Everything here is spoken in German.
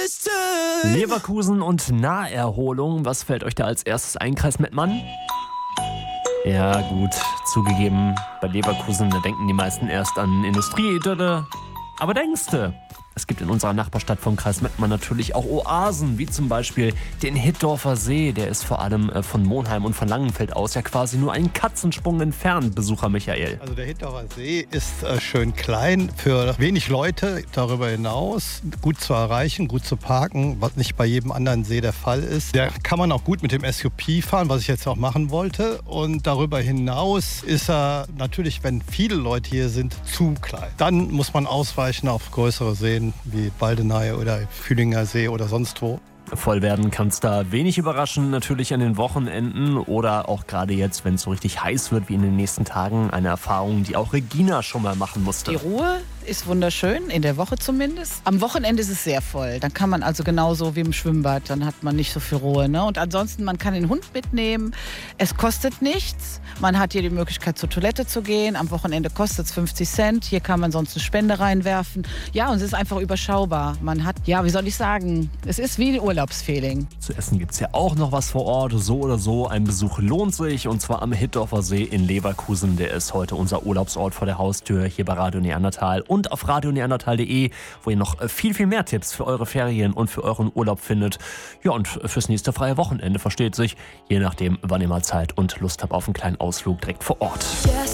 Leverkusen und Naherholung. Was fällt euch da als erstes ein, Kreis Mettmann? Ja gut, zugegeben, bei Leverkusen, da denken die meisten erst an Industrieidülle. Aber denkste, es gibt in unserer Nachbarstadt vom Kreis Mettmann natürlich auch Oasen, wie zum Beispiel den Hittorfer See. Der ist vor allem von Monheim und von Langenfeld aus ja quasi nur einen Katzensprung entfernt, Besucher Michael. Also der Hittorfer See ist schön klein, für wenig Leute darüber hinaus, gut zu erreichen, gut zu parken, was nicht bei jedem anderen See der Fall ist. Da kann man auch gut mit dem SUP fahren, was ich jetzt auch machen wollte. Und darüber hinaus ist er natürlich, wenn viele Leute hier sind, zu klein. Dann muss man ausweichen auf größere Seen wie Baldeney oder Fühlinger See oder sonst wo. Voll werden kann es da wenig überraschen, natürlich an den Wochenenden oder auch gerade jetzt, wenn es so richtig heiß wird wie in den nächsten Tagen. Eine Erfahrung, die auch Regina schon mal machen musste. Die Ruhe ist wunderschön, in der Woche zumindest. Am Wochenende ist es sehr voll. Dann kann man also genauso wie im Schwimmbad, dann hat man nicht so viel Ruhe. Ne? Und ansonsten, man kann den Hund mitnehmen. Es kostet nichts. Man hat hier die Möglichkeit, zur Toilette zu gehen. Am Wochenende kostet es 50 Cent. Hier kann man sonst eine Spende reinwerfen. Ja, und es ist einfach überschaubar. Man hat, ja, wie soll ich sagen, es ist wie ein Urlaubsfeeling. Zu essen gibt es ja auch noch was vor Ort. So oder so, ein Besuch lohnt sich. Und zwar am Hittorfer See in Leverkusen. Der ist heute unser Urlaubsort vor der Haustür hier bei Radio Neandertal und auf radioneandertal.de, wo ihr noch viel, viel mehr Tipps für eure Ferien und für euren Urlaub findet. Ja, und fürs nächste freie Wochenende, versteht sich. Je nachdem, wann ihr mal Zeit und Lust habt auf einen kleinen Ausflug direkt vor Ort. Yes.